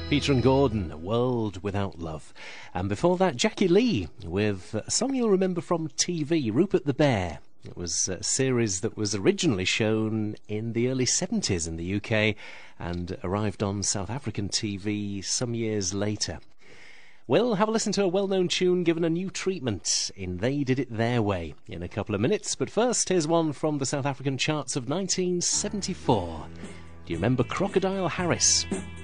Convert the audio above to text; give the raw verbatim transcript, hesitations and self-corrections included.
Peter and Gordon, A World Without Love. And before that, Jackie Lee with a song you'll remember from T V, Rupert the Bear. It was a series that was originally shown in the early seventies in the U K and arrived on South African T V some years later. We'll have a listen to a well-known tune given a new treatment in They Did It Their Way in a couple of minutes. But first, here's one from the South African charts of nineteen seventy-four. Do you remember Crocodile Harris?